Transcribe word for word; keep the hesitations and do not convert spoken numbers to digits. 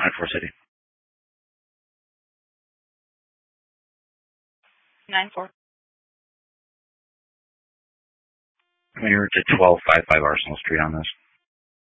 nine four City. nine four. We're to twelve fifty-five Arsenal Street on this.